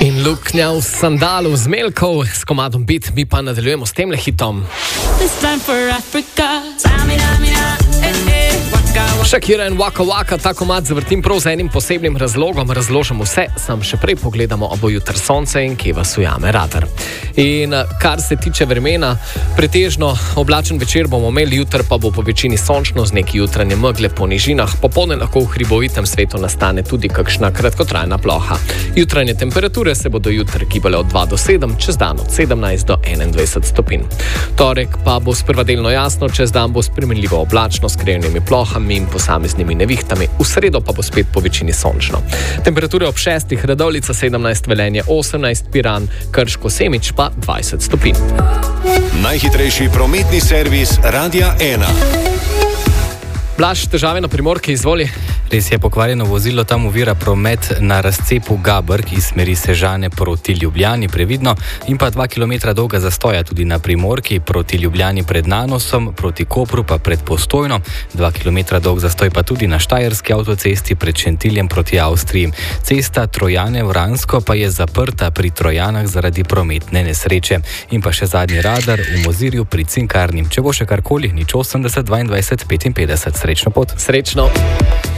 In luknja v sandalu z Melkov, s komadom Beat, mi pa nadaljujemo s temle hitom. Shakira in Waka Waka, ta komad zavrtim prav z enim posebnim razlogom, razložimo vse, sam še prej pogledamo, a bo jutr sonce in kje vas ujame radar. In kar se tiče vremena, pretežno oblačen večer bomo imeli, jutr pa bo po večini sončno z neki jutranje megle po nižinah, popolne lahko v hribovitem svetu nastane tudi kakšna kratkotrajna ploha. Jutranje temperature se bodo jutri gibale od 2 do 7, čez dan od 17 do 21 stopinj. Torek pa bo sprva delno jasno, čez dan bo spremenljivo oblačno s krajevnimi plohami in posameznimi nevihtami, v sredo pa bo spet po večini sončno. Temperature ob 6, Radovljica 17, Velenje 18, Piran, Krško, Semič pa 20 stopinj. Najhitrejši prometni servis Radia 1. Blaž, težave na Primorki, izvoli. Res je, pokvarjeno vozilo tam ovira promet na razcepu Gabrk iz smeri Sežane proti Ljubljani, previdno, in pa 2 km dolga zastoja tudi na Primorki proti Ljubljani pred Nanosom, proti Kopru pa pred Postojno, 2 km dolg zastoj pa tudi na Štajerski avtocesti pred Šentiljem proti Avstriji. Cesta Trojane-Vransko pa je zaprta pri Trojanah zaradi prometne nesreče. In pa še zadnji radar v Mozirju pri Cinkarni. Če bo še karkoli, nič 80 22 55. Srečno pot. Srečno.